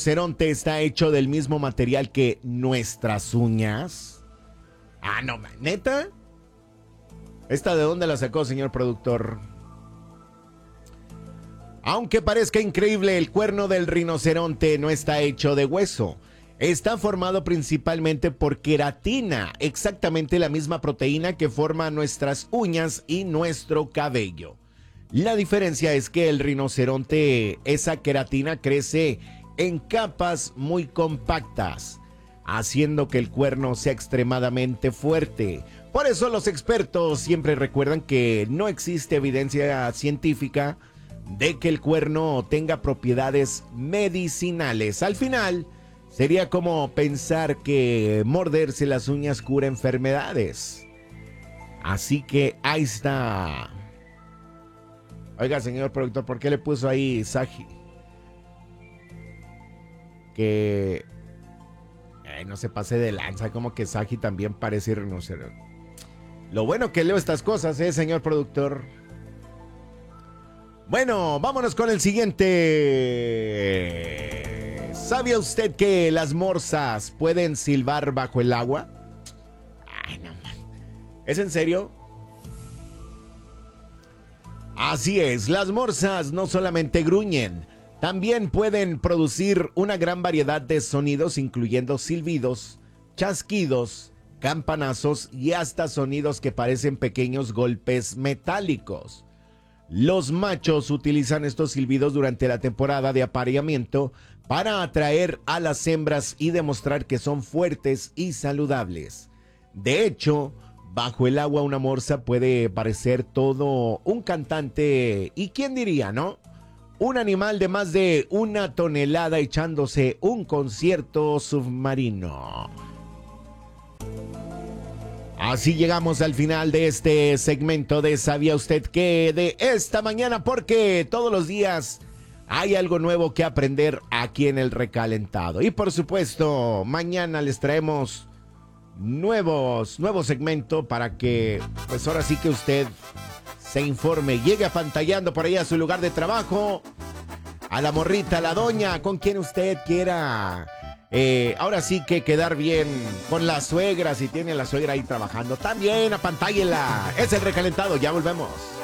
rinoceronte está hecho del mismo material que nuestras uñas? Ah, no, ¿neta? ¿Esta de dónde la sacó, señor productor? Aunque parezca increíble, el cuerno del rinoceronte no está hecho de hueso. Está formado principalmente por queratina, exactamente la misma proteína que forma nuestras uñas y nuestro cabello. La diferencia es que el rinoceronte, esa queratina crece en capas muy compactas, haciendo que el cuerno sea extremadamente fuerte. Por eso los expertos siempre recuerdan que no existe evidencia científica de que el cuerno tenga propiedades medicinales. Al final, sería como pensar que morderse las uñas cura enfermedades. Así que ahí está. Oiga, señor productor, ¿por qué le puso ahí Saji? Que no se pase de lanza, como que Saji también parece rinoceronte. Lo bueno que leo estas cosas, señor productor. Bueno, vámonos con el siguiente. ¿Sabía usted que las morsas pueden silbar bajo el agua? Ay, no, man. ¿Es en serio? Así es, las morsas no solamente gruñen, también pueden producir una gran variedad de sonidos, incluyendo silbidos, chasquidos, campanazos y hasta sonidos que parecen pequeños golpes metálicos. Los machos utilizan estos silbidos durante la temporada de apareamiento para atraer a las hembras y demostrar que son fuertes y saludables. De hecho, bajo el agua una morsa puede parecer todo un cantante y quién diría, ¿no? Un animal de más de 1 tonelada echándose un concierto submarino. Así llegamos al final de este segmento de ¿Sabía usted qué? De esta mañana, porque todos los días hay algo nuevo que aprender aquí en El Recalentado. Y por supuesto, mañana les traemos nuevo segmento para que, pues ahora sí que usted se informe, llegue apantallando por ahí a su lugar de trabajo, a la morrita, a la doña, con quien usted quiera. Ahora sí que quedar bien con la suegra, si tiene a la suegra ahí trabajando. También apantállela. Es El Recalentado, ya volvemos.